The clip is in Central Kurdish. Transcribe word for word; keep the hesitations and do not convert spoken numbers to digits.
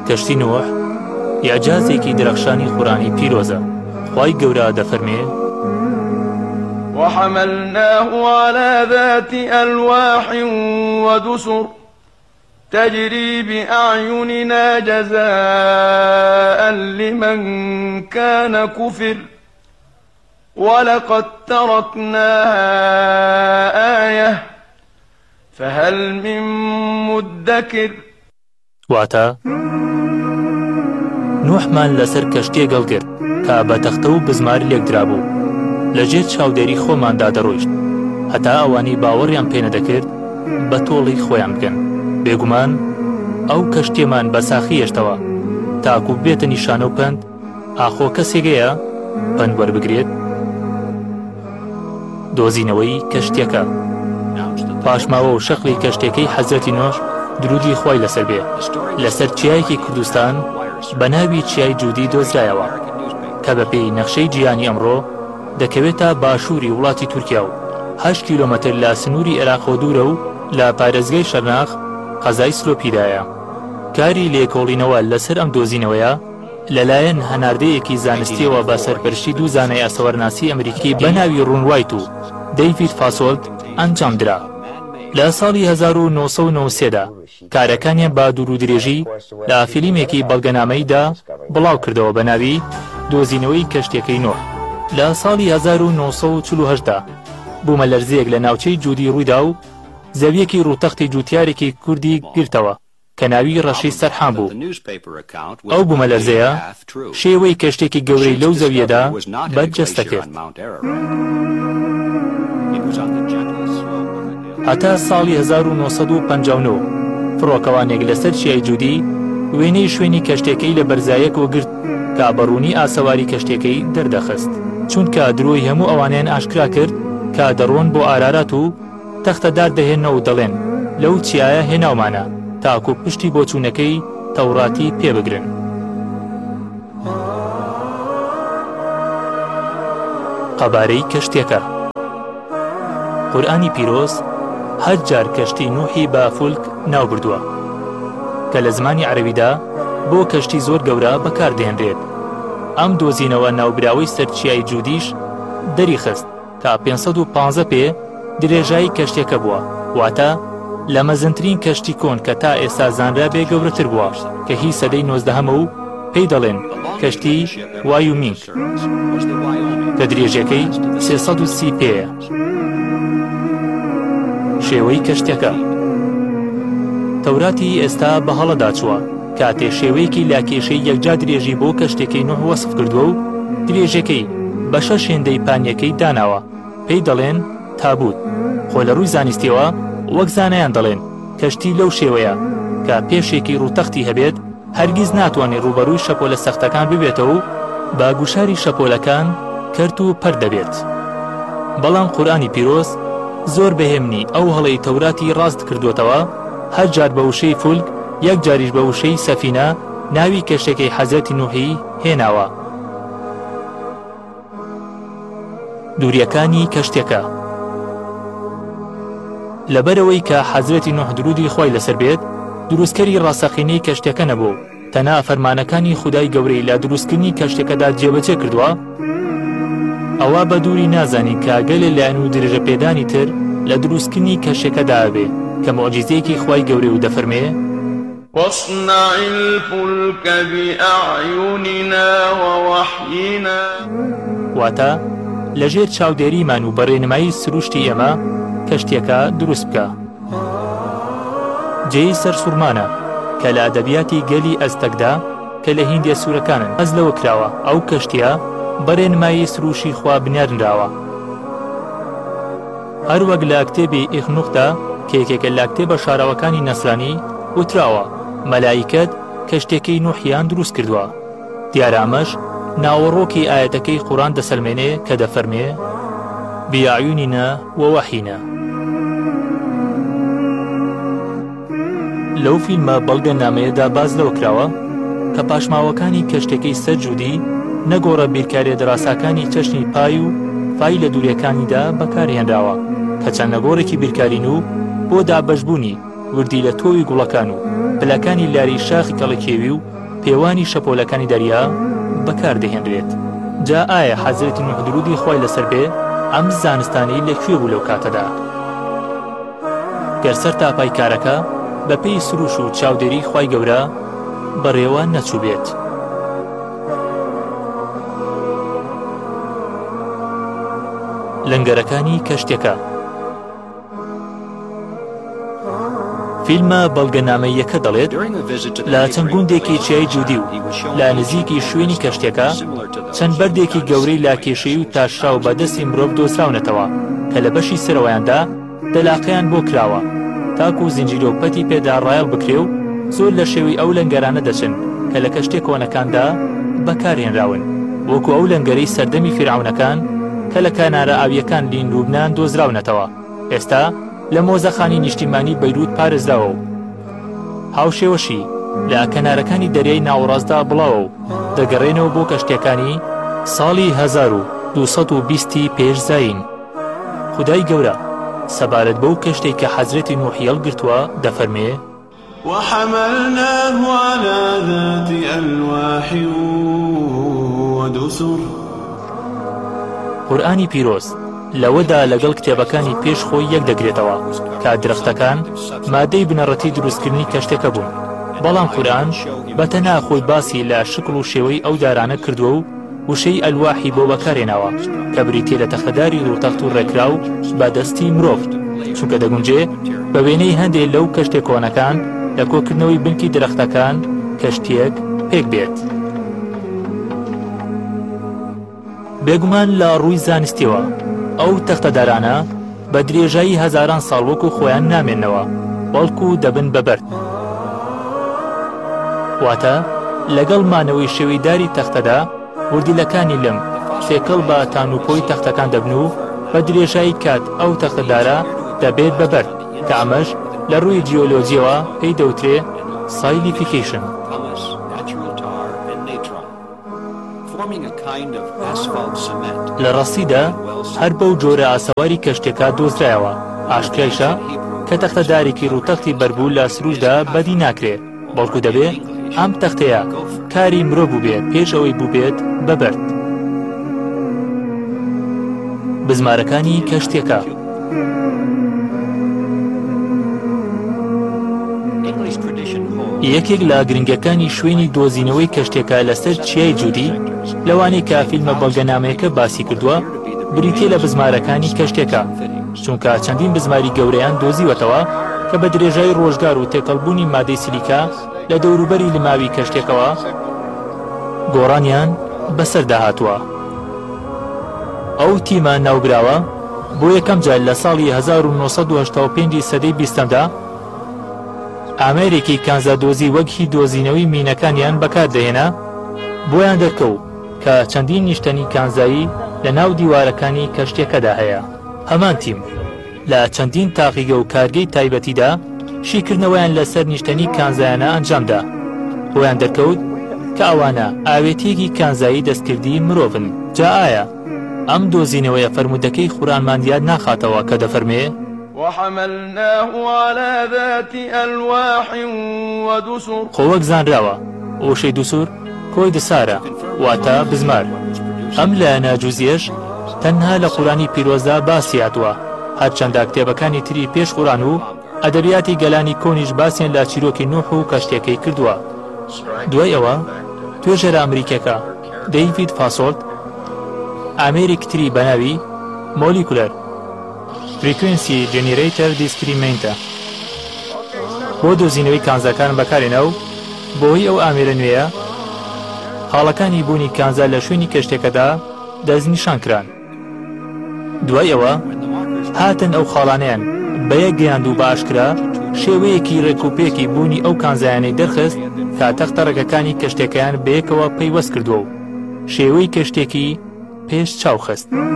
کەشتی نوح ئیعجازێکی درەخشانی قورئانی پیرۆزە. خوای گەورە دەفەرمێ: وحملناه على ذات ألواح ودسر تجري بأعيننا جزاء لمن كان كفر ولقد تركناها آية فهل من مدكر. واتە نوحمان لەسەر کەشتێ گەڵگرت کە بە تەختە و بزمار لێکدرا بوو، لەژێر چاودێری خۆماندا دەڕۆیشت هەتا ئەوانی باوەڕیان پێ نەدەکرد بە تۆڵی خۆیان بکەن. بێگومان ئەو کەشتێمان بە ساخی هێشتەوە تاکو بێتە نیشانە و پند. ئاخۆ کەسێکەیە پند وەربگرێت. دۆزینەوەی کەشتێکە. پاشماوە و شەقلی کەشتێکەی حەزرەتی نۆح درودی خۆی لەسەر بێ لەسەر چیایەکی کوردستان بە ناوی چیای جوودی دۆزرایەوە کە بە پێی نەخشەی جیهانی ئەمڕۆ دەکەوێتە باشووری وڵاتی تورکیا و هەشت کیلۆمەتر لە سنووری عێراقۆ دوورە و لە پارێزگای شەرناخ قەزای سلۆپیدایە. کاری لێکۆڵینەوە لەسەر ئەم دۆزینەوەیە لەلایەن هەناردەیەکی زانستیەوە بە سەرپەرشتی دوو زانای ئەسەوەرناسی ئەمریکی بە ناوی ڕون وایت و دەیڤید فاسۆلت ئەنجامدرا. لە ساڵی هەزار و نۆ سەد و نۆ سێدا کارەکانیان بە دوور و درێژی لە فیلمێکی بەڵگەنامەیدا بڵاو کردەوە بە ناوی دۆزینەوەی کەشتێکەی نۆح. لە ساڵی هەزار و نۆ سەد و چل و هەشتدا بوومە لەرزەیەک لە ناوچەی جوودی ڕوویدا و زەویەکی ڕووتەختی جووتیارێکی کوردی گرتەوە کە ناوی ڕەشی سەرحان بوو. ئەو بوومە لەرزەیە شێوەی کەشتێکی گەورەی لەو زەویەدا بەرجەستە کرد. هەتا ساڵی هەزار و نۆ سەد و پەنجا و نۆ فڕۆکەوانێک لەسەر چیای جوودی وێنەی شوێنی کەشتێکەی لە بەرزایەکەوە گرت کە بەڕوونی ئاسەواری کەشتێکەی دەردەخست، چونکە درۆی هەموو ئەوانیان ئاشکرا کرد کە دەڕۆن بۆ ئارارات و تەختەدار دەهێنەوە و دەڵێن لەو چیایە هێناومانە تاکو پشتی بۆ چوونەکەی تەوڕاتی پێبگرن. قەبارەی کەشتێکە. قورئانی پیرۆز هەر جار کەشتی نوحی بە فولک ناو بردووە کە لە زمانی عەرەبیدا بۆ کەشتی زۆر گەورە بەکاردێنرێت. ئەم دۆزینەوە ناوبراوەی سەرچیای جوودیش دەریخست تا پێنج سەد و پانزە پێ درێژایی کەشتێکە بووە، واتە لە مەزنترین کەشتی کۆن کە تا ئێستا زانرا بێ گەورەتر بووە کە هی سەدەی نۆزدەهەمە و پێی دەڵێن کەشتی وایومینگ کە درێژەکەی سێ سەد و سی پێیە. شێوەی کەشتەکە. تەوراتی ئێستا بە هەڵەدا چووە کاتێ شێوەیەکی لاکێشەی یەکجا درێژی بۆ کەشتێکەی نوح وەسف کردووە و درێژەکەی بە شەش هێندەی پانیەکەی داناوە، پێی دەڵێن تابوت. خۆ لە ڕووی زانستیەوە وەک زانایان دەڵێن کەشتی لەو شێوەیە کە پێشێکی ڕووتەختی هەبێت هەرگیز ناتوانێت ڕوبەڕووی شەپۆلە سەختەکان ببێتەوە و بە گوشاری شەپۆلەکان کەرت و پەر دەبێت. بەڵام قورئانی پیرۆز زۆر بەهێمنی ئەو هەڵەی تەوراتی ڕاست کردوتەوە، هەر جار بە وشەی فولک یەک جاریش بە وشەی سەفینە ناوی کەشتێکەی حەزرەتی نوحی هێناوە. دووریەکانی کەشتێکە. لەبەرەوەی کە حەزرەتی نوح درودی خۆی لەسەر بێت دروستکەری ڕاستەقینەی کەشتەکە نەبوو، تەنها فەرمانەکانی خودای گەورەی لە دروستکردنی کەشتەکەدا جێبەجێ کردووە. ئەوە بە دووری نازانی کە گەلێ لایەن و درێژە پێدانی تر لە دروستکردنی کەشتەکەدا بێ کە مۆجیزەیەکی خوای گەورەی و دەفەرمێ واصنع الفلك بأعيننا ووحينا. واتە لەژێر چاودێریمان و بەڕێنمایی سروشتی ئێمە کەشتێکە دروست بکە. جێی سەر سوورمانە کە لە ئەدەبیاتی گەلی ئەزتەکدا کە لە هیندیە سوورەکانن ئەز لەوە کراوە ئەو کەشتیە بەڕێنمایی سروشی خوا بنیارنراوە. هەروەک لە کتێبی ئیخنوخدا کە یەکێکە لە کتێبە شاراوەکانی نەسرانی وتراوە مەلایکەت کەشتێکەی نوحیان دروست کردووە. دیارامەش ناوەڕۆکی ئاەتەکەی قورئان دەسەلمێنێ کە دەفەرمێ بأعيننا ووحينا. لەو فیلمە بەڵگەنامەیەدا باز لەوە کراوە کە پاشماوەکانی کەشتەکەی سەرجوودی نەگۆڕە بیرکاریە دەراساکانی چەشنی پای و فای لە دووریەکانیدا بەکارهێنراوە کە چەند نەگۆڕێکی بیرکارین و بۆ دابەشبوونی وردی لە تۆوی گوڵەکان و پلەکانی لاری شاخی کەڵەکێوی و پێوانی شەپۆلەکانی دەریا بەکاردەهێنرێت. جا ئایا حەزرەتی نوح درودی خۆی لەسەر بێ ئەم زانستانەی لەکوێ بوو لەو کاتەدا؟ گەر سەر تاپای کارەکە بە پێی سروش و چاودێری خی گەورە بەڕێوە نەچوو بێت. لەنگەرەکانی کەشتێکە. فیلمە بەڵگەنامەیەکە دەڵێت لە چەند گوندێکی چیای جوودی و لە نزیکی شوێنی کەشتێکە چەند بەردێکی گەورەی لاکێشەی و تاشرا و بەدەستی مرۆڤ دۆزراونەتەوە کە لە بەشی سەرەوەیاندا دەلاقەیان بۆ کراوە تاکو و زنجیرۆپەتی پێدا ڕایەڵ بکرێ و زۆر لە شێوی ئەو لەنگەرانە دەچن کە لە کەشتێک کۆنەکاندا بەکارهێنراون، وەکو ئەو لەنگەرەی سەردەمی فیرعونەکان کە لە کەنارە ئاویەکان لین لوبنان دۆزراونەتەوە. ئێستا لە مۆزەخانی نیشتیمانی بەیروت پارێزراوە و هاوشێوەشی لە کەنارەکانی دەریای ناوەڕاستدا بڵاوە و دەگەڕێنەوە بۆ کەشتەکانی ساڵی هەزار و دووسەد و بیستی پێش زاین. خودای گەورە سەبارەت بەو کەشتەی کە حەزرەتی نوح هێڵگرتووە دەفەرمێ: وحملناه على ذات ألواح ودسر. قورئانی پیرۆز لەوەدا لەگەڵ کتێبەکانی پێش خۆی یەک دەگرێتەوە کە درەختەکان مادەی بنەڕەتی دروستکردنی کەشتەکە بوون، بەڵام قورئان بەتەنها خۆی باسی لە شکڵ و شێوەی ئەو دارانە کردووە و وشەی ئەلواحی بۆ بەکارێناوە کە بریتێ لە تەختەداری ڕووتەخت و ڕێکرا و بەدەستی مرۆڤ، چونکە دەگونجێ بە وێنەی هەندێک لەو کەشتێک کۆنەکان لە کۆکردنەوەی بنکی درەختەکان کەشتێک پێک بێت. بێگومان لە ڕووی زانستیەوە ئەو تەختەدارانە بە درێژایی هەزاران ساڵ وەکو خۆیان نامێنەوە، بەڵکو دەبن بەبەر. واتە لەگەڵ مانەوەی شێوەیداری تەختەدا وردیلەکانی لەم تێکەڵ بە تانوپۆی تەختەکان دەبن و بە درێژایی کات ئەو تەختەدارە دەبێت بەبەر کە ئەمەش لە ڕووی جیۆلۆجیەوە پێی دەوترێ سایلیفیکیشن. لە ڕاستیدا هەر بەو جۆرە ئاسەواری کەشتێکە دۆزرایەوە، ئاشکرایشە کە تەختەدارێکی ڕووتەختی بەربوو لە سروشدا بەدی ناکرێت، بەڵکو دەبێت ئەم تەختەیە کاری مرۆڤ بوو بێت پێش ئەوەی بوو بێت بەبەرد. بزمارەکانی کەشتێکە. یەکێک لە گرنگەکانی شوێنی دۆزینەوەی کەشتێکە لەسەر چیای جوودی لەوانەی کە فیلمە بەڵگەنامەیەکە باسی کردووە بریتێ لە بزمارەکانی کەشتێکە، چونکە چەندین بزماری گەورەیان دۆزیوەتەوە کە بە درێژایی ڕۆژگار و تێکەڵبوونی مادەی سیلیکا لە دەوروبەری لماوی کەشتێکەوە گۆڕانیان بەسەردا هاتووە. ئەو تیمە ناوبراوە بۆ یەکەم جار لە ساڵی هەزار و نۆسەد و هەشتا و پێنج سەدەی بیستەمدا ئامێرێکی کانزادۆزی وەک هی دۆزینەوەی مینەکانیان بەکاردەهێنا بۆیان دەرکەوت کە چەندین نیشتەنی کانزایی لە ناو دیوارەکانی کەشتێکەدا هەیە. هەمان تیم لە چەندین تاقیگە و کارگەی تایبەتیدا شیکردنەوەیان لەسەر نیشتەنی کانزایانە ئەنجامدا، بۆیان دەرکەوت کە ئەوانە ئاوێتێکی کانزایی دەستکردی مرۆڤن. جا ئایا ئەم دۆزینەوەیە فەرمودەکەی قورئانمان یاد ناخاتەوە کە دەفەرمێ: وحملناه على ذات ألواح ودسر. خۆوەک زانراوە ئۆشەی دووسور کۆی دسارە واتە بزمار. ئەم لە ناجوزیەش تەنها لە قورئانی پیرۆزدا باسی هاتووە، هەرچەندە کتێبەکانی تری پێش قورئان و ئەدەبیاتی گەلانی کۆنیش باسییان لە چیرۆکی نوح و کەشتێکەی کردووە. دوای ئەوە توێژەرە ئەمریکەکە دەیڤید فاسۆلت ئامێرێکی تری بەناوی مۆلیکولەر فریکوێنسی جێنێرەیتەر دیسکریمنتە بۆ دۆزینەوەی کانزاکان بەکارێنە و بۆی ئەو ئامێرە نوێیە حاڵەکانی بوونی کانزا لە شوێنی کەشتێکەدا دەستنیشان کران. دوای ئەوە هاتن ئەو خاڵانیان بە یەک گەیاند و باشکرا شێوەیەکی ڕێکوپێکی بوونی ئەو کانزایانەی دەرخست کە تەختە ڕێگەکانی کەشتێکەیان بەیەکەوە پەیوەست کردووە و شێوەی کەشتێکی پێش چاو خست.